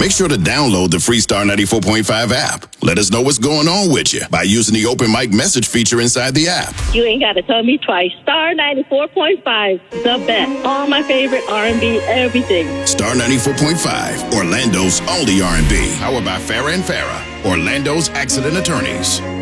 Make sure to download the free Star 94.5 app. Let us know what's going on with you by using the open mic message feature inside the app. You ain't got to tell me twice. Star 94.5, the best. All my favorite R&B, everything. Star 94.5, Orlando's only R&B. Powered by Farrah and Farrah, Orlando's accident attorneys.